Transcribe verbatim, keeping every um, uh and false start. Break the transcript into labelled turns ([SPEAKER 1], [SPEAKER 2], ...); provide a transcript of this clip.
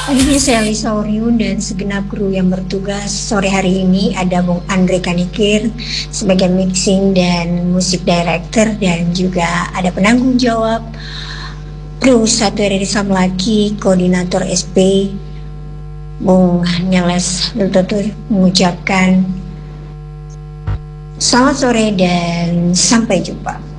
[SPEAKER 1] Ini saya Lisa Oriun dan segenap kru yang bertugas sore hari ini. Ada Bung Andre Kanikir sebagai mixing dan musik director, dan juga ada penanggung jawab kru satu R R I Samlaki, koordinator S P Bung Nyeles Lututur, mengucapkan selamat sore dan sampai jumpa.